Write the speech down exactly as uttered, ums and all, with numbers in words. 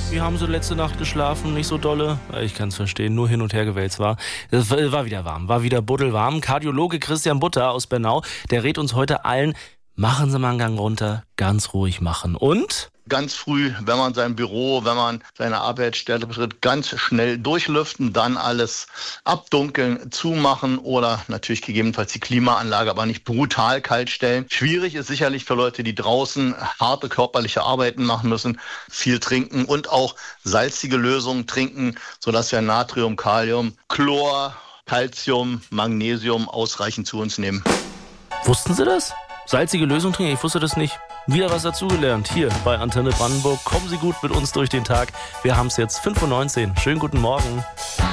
Wie haben Sie letzte Nacht geschlafen? Nicht so dolle? Ich kann es verstehen, nur hin und her gewälzt war. Es war wieder warm, war wieder buddelwarm. Kardiologe Christian Butter aus Bernau, der rät uns heute allen, machen Sie mal einen Gang runter, ganz ruhig machen. Und? Ganz früh, wenn man sein Büro, wenn man seine Arbeitsstelle betritt, ganz schnell durchlüften, dann alles abdunkeln, zumachen oder natürlich gegebenenfalls die Klimaanlage, aber nicht brutal kalt stellen. Schwierig ist sicherlich für Leute, die draußen harte körperliche Arbeiten machen müssen, viel trinken und auch salzige Lösungen trinken, sodass wir Natrium, Kalium, Chlor, Calcium, Magnesium ausreichend zu uns nehmen. Wussten Sie das? Salzige Lösung trinken? Ich wusste das nicht. Wieder was dazugelernt hier bei Antenne Brandenburg. Kommen Sie gut mit uns durch den Tag. Wir haben es jetzt fünf Uhr neunzehn. Schönen guten Morgen.